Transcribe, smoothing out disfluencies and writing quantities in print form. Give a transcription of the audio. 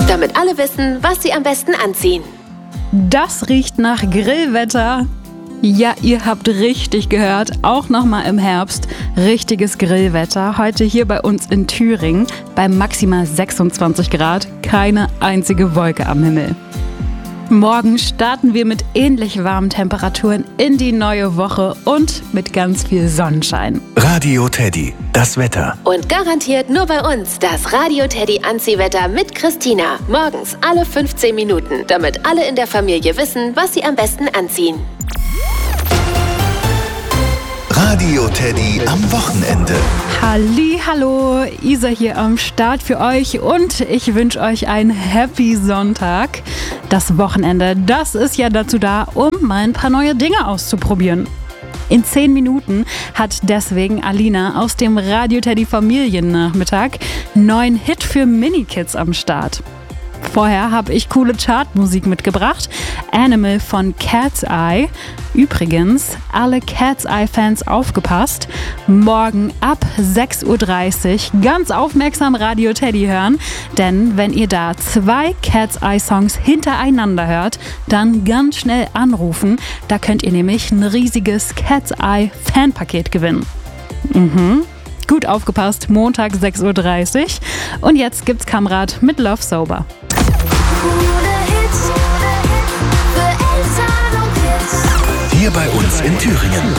damit alle wissen, was sie am besten anziehen. Das riecht nach Grillwetter. Ja, ihr habt richtig gehört, auch nochmal im Herbst. Richtiges Grillwetter. Heute hier bei uns in Thüringen bei maximal 26 Grad. Keine einzige Wolke am Himmel. Morgen starten wir mit ähnlich warmen Temperaturen in die neue Woche und mit ganz viel Sonnenschein. Radio Teddy, das Wetter. Und garantiert nur bei uns das Radio Teddy Anziehwetter mit Christina. Morgens alle 15 Minuten, damit alle in der Familie wissen, was sie am besten anziehen. Radio Teddy am Wochenende. Hallo, Isa hier am Start für euch und ich wünsche euch einen Happy Sonntag. Das Wochenende, das ist ja dazu da, um mal ein paar neue Dinge auszuprobieren. In 10 Minuten hat deswegen Alina aus dem Radio Teddy Familiennachmittag einen neuen Hit für Minikids am Start. Vorher habe ich coole Chartmusik mitgebracht. Animal von Cat's Eye. Übrigens, alle Cat's Eye-Fans aufgepasst. Morgen ab 6.30 Uhr ganz aufmerksam Radio Teddy hören. Denn wenn ihr da 2 Cat's Eye-Songs hintereinander hört, dann ganz schnell anrufen. Da könnt ihr nämlich ein riesiges Cat's Eye-Fanpaket gewinnen. Gut aufgepasst, Montag 6.30 Uhr. Und jetzt gibt's Kamrat mit Love Sober. Hier bei uns in Thüringen.